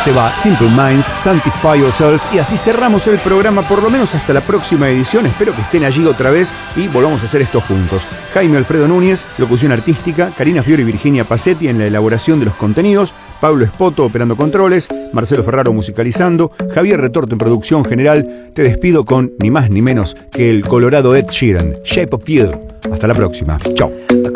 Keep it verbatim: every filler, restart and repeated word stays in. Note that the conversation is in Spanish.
se va Simple Minds, Sanctify Yourselves, y así cerramos el programa, por lo menos hasta la próxima edición. Espero que estén allí otra vez y volvamos a hacer esto juntos. Jaime Alfredo Núñez, locución artística, Karina Fiori y Virginia Pacetti en la elaboración de los contenidos, Pablo Espoto operando controles, Marcelo Ferraro musicalizando, Javier Retorto en producción general. Te despido con ni más ni menos que el colorado Ed Sheeran, Shape of You. Hasta la próxima. Chao.